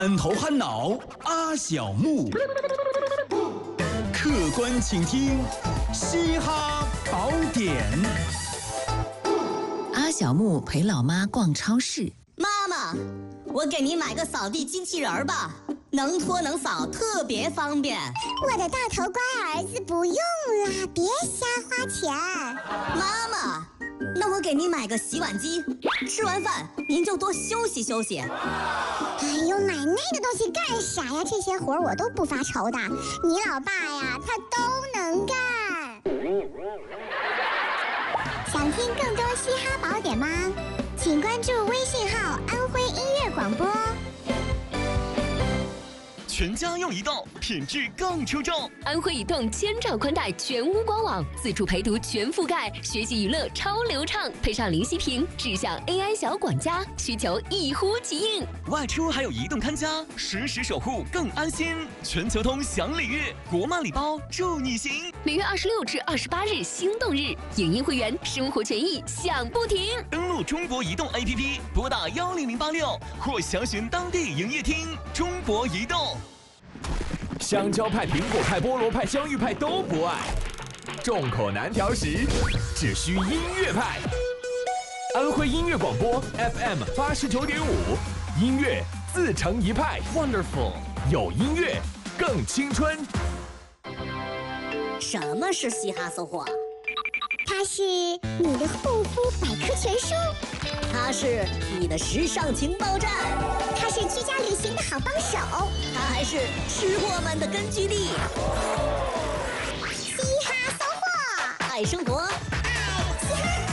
摁头憨脑阿小木，客观倾听嘻哈宝典。 阿小木陪老妈逛超市。 妈妈，我给您买个扫地机器人吧，能拖能扫，特别方便。 我的大头乖儿子不用啦，别瞎花钱。 妈妈，那我给您买个洗碗机，吃完饭您就多休息休息。 哎呦，买那个东西干啥呀？这些活我都不发愁的，你老爸呀，他都能干。想听更多嘻哈宝典吗？请关注微信号安徽音乐广播。 全家用移动，品质更出众。 安徽移动千兆宽带全屋官网，自助陪读全覆盖，学习娱乐超流畅，配上零息屏，智享 AI 小管家，需求一呼即应。 外出还有移动看家，实时守护更安心。全球通享礼遇，国漫礼包助你行。 每月26至28日心动日，影音会员生活权益享不停。 登录中国移动 APP， 拨打10086或详询当地营业厅。中国移动。 香蕉派、苹果派、菠萝派、香芋派都不爱，众口难调时，只需音乐派。安徽音乐广播 FM 89.5，音乐自成一派 ，Wonderful， 有音乐更青春。 什么是嘻哈搜货？ 它是你的护肤百科全书， 它是你的时尚情报站， 它是居家旅行的好帮手， 它还是吃货们的根据地。 嘻哈搜货， 爱生活， 爱嘻哈。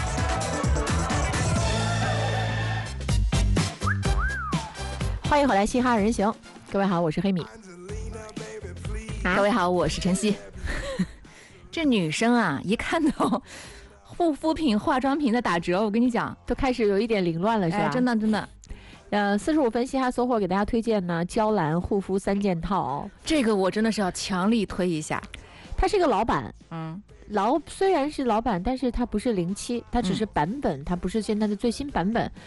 欢迎回来，嘻哈人行。各位好，我是黑米。 各位好，我是晨曦。这女生啊，一看到护肤品、化妆品在打折，我跟你讲， 都开始有一点凌乱了，是吧？ 真的真的。 45分嘻哈搜货给大家推荐呢，娇兰护肤3件套。 这个我真的是要强力推一下。 他是一个老板，虽然是老板，但是他不是07，他只是版本，他不是现在的最新版本。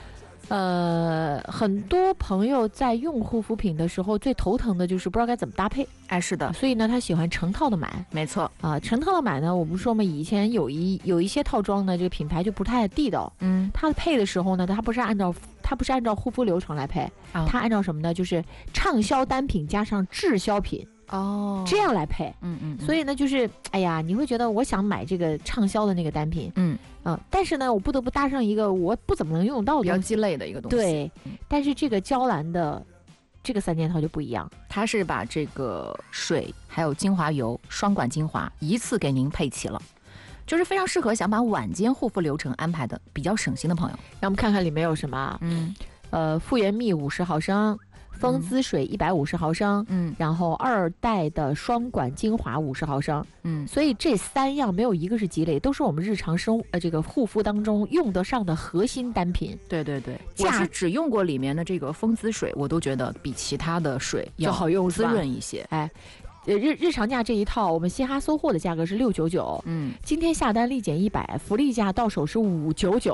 很多朋友在用护肤品的时候最头疼的就是不知道该怎么搭配。 哎，是的， 所以呢，他喜欢成套的买。 没错啊，成套的买呢，我不是说嘛，以前有一些套装呢，这个品牌就不太地道。它配的时候呢，它不是按照护肤流程来配，它按照什么呢？就是畅销单品加上滞销品。这样来配。所以呢，就是哎呀，你会觉得我想买这个畅销的那个单品。但是呢，我不得不搭上一个我不怎么能用到的比较鸡肋的一个东西。 对，但是这个娇兰的这个3件套就不一样， 它是把这个水还有精华油、双管精华一次给您配齐了，就是非常适合想把晚间护肤流程安排的比较省心的朋友。 让我们看看里面有什么。复原蜜50毫升。风姿水150毫升，然后2代的双管精华50毫升，所以这3样没有一个是鸡肋，都是我们日常这个护肤当中用得上的核心单品。 对对对，我是只用过里面的这个风姿水，我都觉得比其他的水要好用， 滋润一些。 哎，日常价这一套，我们嘻哈搜货的价格是699，今天下单立减100，福利价到手是599。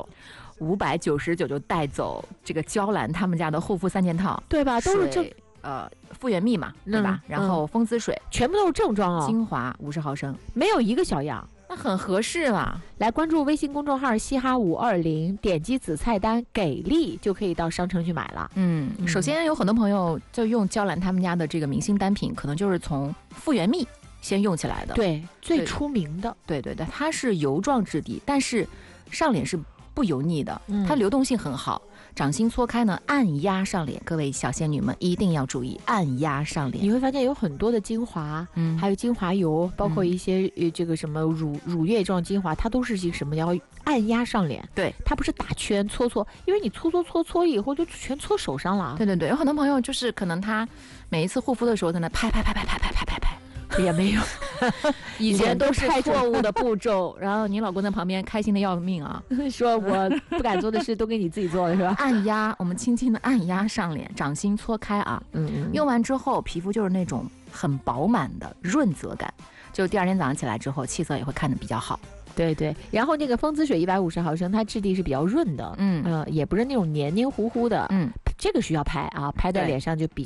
599就带走这个娇兰他们家的护肤3件套， 对吧？都是这复原蜜嘛，对吧？然后风姿水全部都是正装哦， 精华50毫升， 没有一个小样， 那很合适嘛。 来关注微信公众号嘻哈520，点击子菜单给力就可以到商城去买了。 首先有很多朋友就用娇兰他们家的这个明星单品，可能就是从复原蜜先用起来的， 对，最出名的， 对，它是油状质地，但是上脸是不油腻的，它流动性很好，掌心搓开呢，按压上脸。各位小仙女们一定要注意按压上脸。 你会发现有很多的精华，还有精华油，包括一些这个什么乳液状精华，它都是一个什么要按压上脸。 对， 它不是打圈搓，因为你搓以后就全搓手上了。 对，有很多朋友就是可能他每一次护肤的时候在那拍， 也没有。 以前都是错误的步骤，然后你老公在旁边开心的要命啊， 说我不敢做的事都给你自己做了是吧？ 按压，我们轻轻的按压上脸，掌心搓开啊，用完之后皮肤就是那种很饱满的润泽感，就第2天早上起来之后气色也会看得比较好。 对，然后那个风姿水150毫升，它质地是比较润的，也不是那种黏黏糊糊的， 这个需要拍啊，拍在脸上就比